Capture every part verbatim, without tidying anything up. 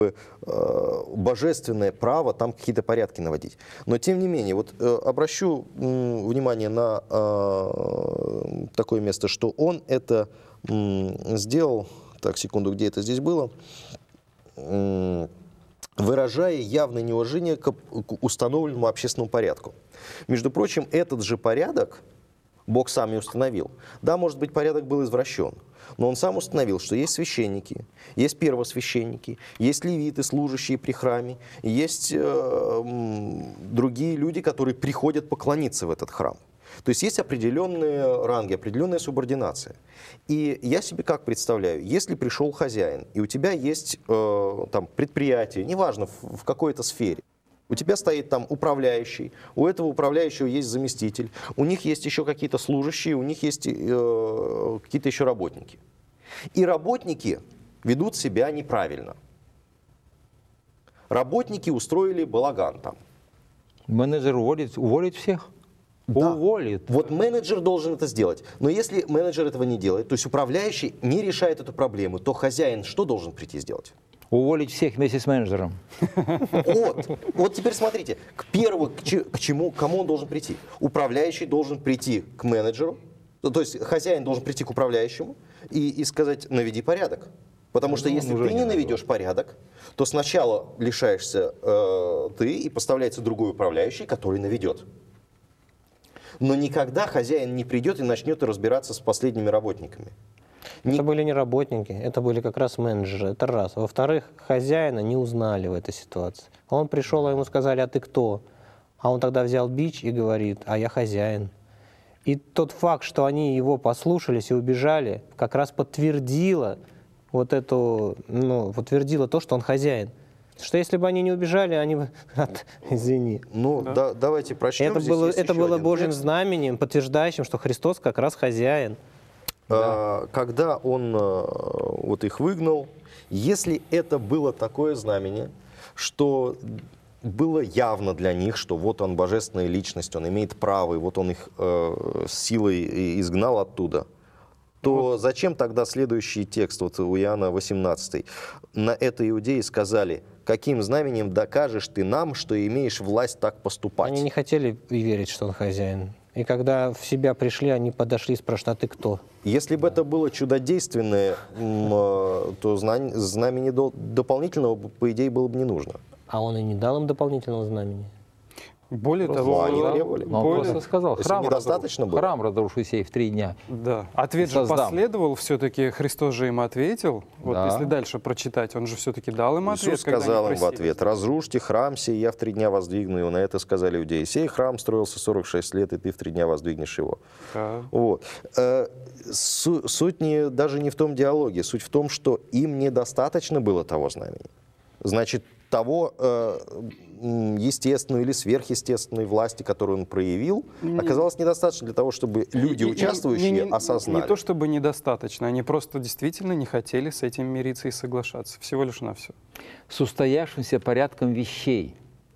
божественное право там какие-то порядки наводить. Но тем не менее, вот э, обращу м, внимание на э, такое место, что он это м, сделал, так, секунду, где это здесь было, м, выражая явное неуважение к, к установленному общественному порядку. Между прочим, этот же порядок Бог сам и установил. Да, может быть, порядок был извращен, но он сам установил, что есть священники, есть первосвященники, есть левиты, служащие при храме, есть э, другие люди, которые приходят поклониться в этот храм. То есть есть определенные ранги, определенная субординация. И я себе как представляю, если пришел хозяин, и у тебя есть э, там, предприятие, неважно в, в какой-то сфере, у тебя стоит там управляющий, у этого управляющего есть заместитель, у них есть еще какие-то служащие, у них есть э, какие-то еще работники. И работники ведут себя неправильно. Работники устроили балаган там. Менеджер уволит, уволит всех? Да. Уволит. Вот менеджер должен это сделать. Но если менеджер этого не делает, то есть управляющий не решает эту проблему, то хозяин что должен прийти сделать? Уволить всех вместе с менеджером. Вот, вот теперь смотрите, к первому, к, че, к чему, к кому он должен прийти? Управляющий должен прийти к менеджеру, то есть хозяин должен прийти к управляющему и, и сказать: наведи порядок. Потому что Ну, если уже ты не не надо. наведешь порядок, то сначала лишаешься э, ты и поставляется другой управляющий, который наведет. Но никогда хозяин не придет и начнет разбираться с последними работниками. Это были не работники, это были как раз менеджеры, это раз. Во-вторых, хозяина не узнали в этой ситуации. Он пришел, а ему сказали: а ты кто? А он тогда взял бич и говорит: а я хозяин. И тот факт, что они его послушались и убежали, как раз подтвердило вот эту, ну, подтвердило то, что он хозяин. Что если бы они не убежали, они бы... Извини. Ну, Да. да, давайте прочтем. Это Здесь было, есть это еще было один Божьим текст. знаменем, подтверждающим, что Христос как раз хозяин. А, когда он а, вот их выгнал, если это было такое знамение, что было явно для них, что вот он божественная личность, он имеет право, и вот он их э, силой изгнал оттуда, то зачем тогда следующий текст, вот у Иоанна восемнадцатый? На это иудеи сказали: каким знаменем докажешь ты нам, что имеешь власть так поступать? Они не хотели верить, что он хозяин. И когда в себя пришли, они подошли и спрашивают: а ты кто? Если бы это было чудодейственное, м, э, то знань- знамени до- дополнительного, по идее, было бы не нужно. А он и не дал им дополнительного знамени. Более Просто того, они было- требовали. Но он более- просто сказал: Если храм недостаточно разрушу, было. храм разрушу сей в три дня. Да. Ответ же Создам. последовал, все-таки Христос же им ответил. Вот Да. если дальше прочитать, он же все-таки дал им ответ. Иисус когда они сказал им в просили. ответ: разрушьте храм сей, я в три дня воздвигну его. На это сказали иудеи: сей храм строился сорок шесть лет, и ты в три дня воздвигнешь его. Да. Вот. Э, су- Суть не, даже не в том диалоге, суть в том, что им недостаточно было того знамени. Значит, того э, м, естественной или сверхъестественной власти, которую он проявил, оказалось недостаточно для того, чтобы люди, И- и- участвующие, не- не- осознали. Не то чтобы недостаточно, они просто действительно не хотели с этим мириться и соглашаться. Всего лишь на все. С устоявшимся порядком вещей.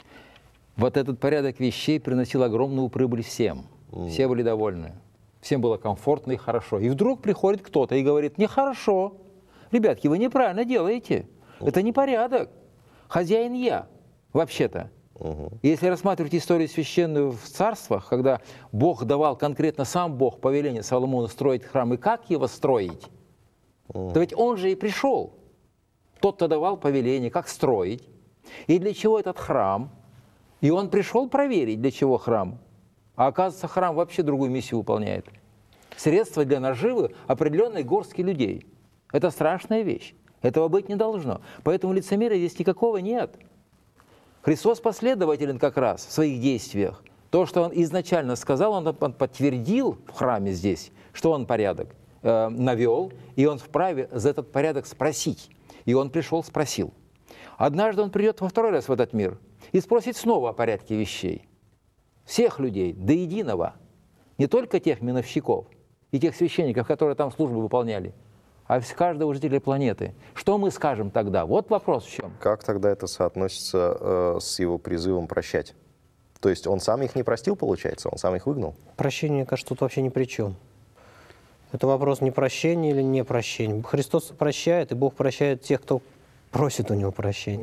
Вот этот порядок вещей приносил огромную прибыль всем. Все были довольны. Всем было комфортно и хорошо. И вдруг приходит кто-то и говорит: нехорошо. Ребятки, вы неправильно делаете. Это не порядок. Хозяин я, вообще-то. Если рассматривать историю священную в царствах, когда Бог давал конкретно сам Бог повеление Соломону строить храм и как его строить, то ведь он же и пришел. Тот-то давал повеление, как строить, и для чего этот храм. И он пришел проверить, для чего храм. А оказывается, храм вообще другую миссию выполняет. Средства для наживы определенной горстки людей. Это страшная вещь. Этого быть не должно. Поэтому лицемерия здесь никакого нет. Христос последователен как раз в своих действиях. То, что он изначально сказал, он, он подтвердил в храме здесь, что он порядок э, навел, и он вправе за этот порядок спросить. И он пришел, спросил. Однажды он придет во второй раз в этот мир и спросит снова о порядке вещей. Всех людей, до единого. Не только тех миновщиков и тех священников, которые там службу выполняли, а с каждого жителя планеты. Что мы скажем тогда? Вот вопрос в чем. Как тогда это соотносится э, с его призывом прощать? То есть он сам их не простил, получается? Он сам их выгнал? Прощение, мне кажется, тут вообще ни при чем. Это вопрос не прощения или не прощения. Христос прощает, и Бог прощает тех, кто просит у него прощения.